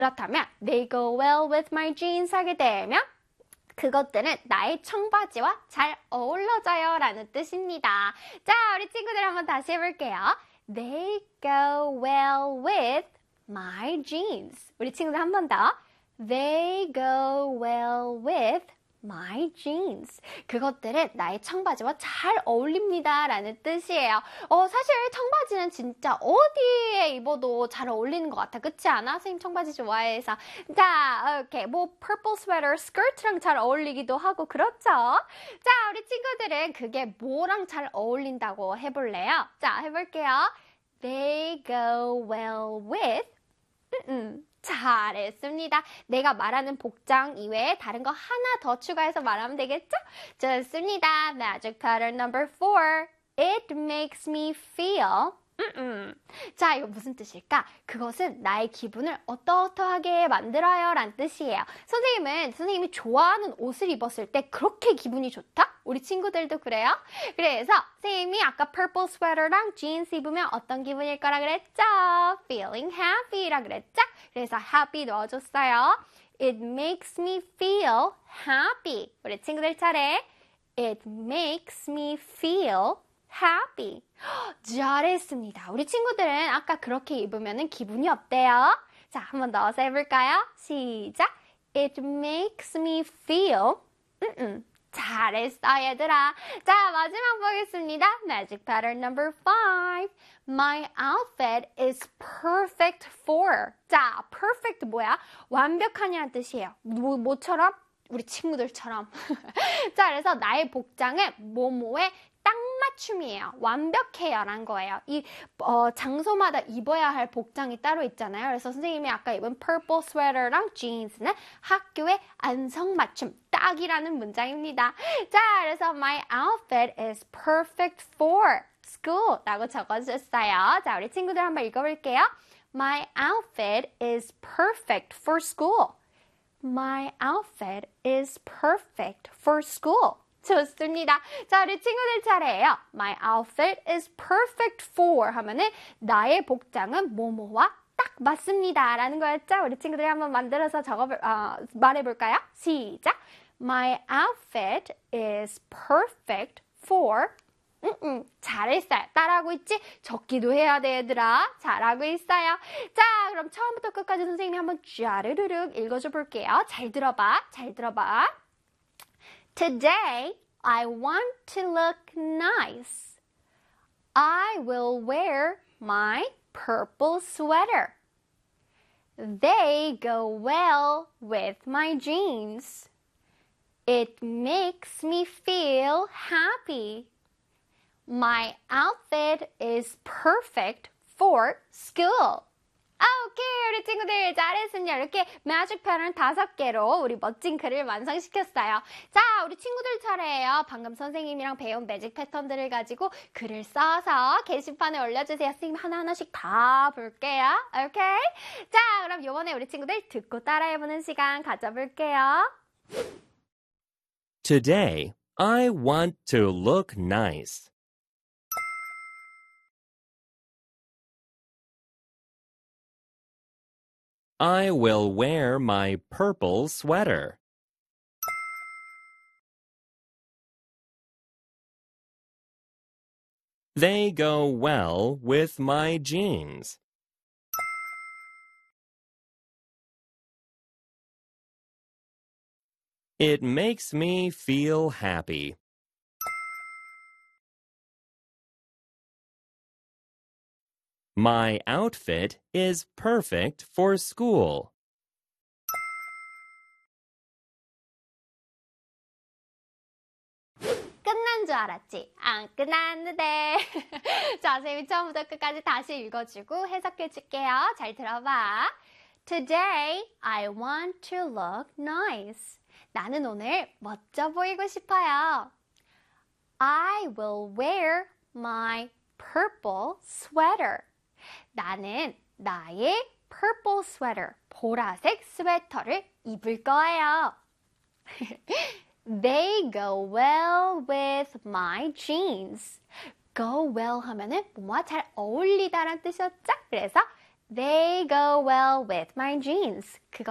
그렇다면 they go well with my jeans 하게 되면 그것들은 나의 청바지와 잘 어울러져요 라는 뜻입니다. 자, 우리 친구들 한번 다시 해볼게요. They go well with my jeans. 우리 친구들 한 번 더. They go well with my jeans. 그것들은 나의 청바지와 잘 어울립니다 라는 뜻이에요. 사실 청바지는 진짜 어디에 입어도 잘 어울리는 것 같아. 그렇지 않아? 선생님 청바지 좋아해서. 자, 오케이. purple sweater, skirt랑 잘 어울리기도 하고 그렇죠? 자, 우리 친구들은 그게 뭐랑 잘 어울린다고 해볼래요? 자, 해볼게요. They go well with 잘했습니다. 내가 말하는 복장 이외에 다른 거 하나 더 추가해서 말하면 되겠죠? 좋습니다. Magic pattern number 4. It makes me feel 자, 이거 무슨 뜻일까? 그것은 나의 기분을 어떠어떠하게 만들어요 라는 뜻이에요. 선생님이 좋아하는 옷을 입었을 때 그렇게 기분이 좋다? 우리 친구들도 그래요? 그래서 선생님이 아까 purple sweater랑 jeans 입으면 어떤 기분일 거라 그랬죠? Feeling happy라 그랬죠? 그래서 happy 넣어줬어요. It makes me feel happy. 우리 친구들 차례. It makes me feel happy. 잘했습니다. 우리 친구들은 아까 그렇게 입으면 기분이 어때요? 자, 한 번 더 해볼까요? 시작. It makes me feel 잘했어, 얘들아. 자, 마지막 보겠습니다. Magic pattern number 5. My outfit is perfect for. 자, perfect 뭐야? 완벽하냐는 뜻이에요. 뭐처럼? 우리 친구들처럼. 자, 그래서 나의 복장은 뭐뭐에 딱 맞춤이에요. 완벽해요 라는 거예요. 이 장소마다 입어야 할 복장이 따로 있잖아요. 그래서 선생님이 아까 입은 purple sweater랑 jeans는 학교에 안성맞춤 딱이라는 문장입니다. 자, 그래서 my outfit is perfect for school 라고 적어주셨어요. 자, 우리 친구들 한번 읽어볼게요. My outfit is perfect for school. My outfit is perfect for school. 좋습니다. 자, 우리 친구들 차례예요. My outfit is perfect for 하면은 나의 복장은 뭐뭐와 딱 맞습니다 라는 거였죠? 우리 친구들이 한번 만들어서 말해볼까요? 시작. My outfit is perfect for 잘했어요. 따라하고 있지? 적기도 해야 돼, 얘들아. 잘하고 있어요. 자, 그럼 처음부터 끝까지 선생님이 한번 쥐아르르륵 읽어줘 볼게요. 잘 들어봐. Today, I want to look nice. I will wear my purple sweater. They go well with my jeans. It makes me feel happy. My outfit is perfect for school. 오케이, 우리 친구들 잘했습니다. 이렇게 매직 패턴 5개로 우리 멋진 글을 완성시켰어요. 자, 우리 친구들 차례예요. 방금 선생님이랑 배운 매직 패턴들을 가지고 글을 써서 게시판에 올려주세요. 선생님 하나하나씩 다 볼게요. 오케이? 자, 그럼 이번에 우리 친구들 듣고 따라해보는 시간 가져볼게요. Today, I want to look nice. I will wear my purple sweater. They go well with my jeans. It makes me feel happy. My outfit is perfect for school. 끝난 줄 알았지? 안 끝났는데. 자, 선생님이 처음부터 끝까지 다시 읽어주고 해석해줄게요. 잘 들어봐. Today, I want to look nice. 나는 오늘 멋져 보이고 싶어요. I will wear my purple sweater. 나는 나의 purple sweater, 보라색 스웨터를 입을 거예요. They go well with my jeans. Go well 하면은 뭐와 잘 어울리다라는 뜻이었죠? 그래서 They go well with my jeans. 그거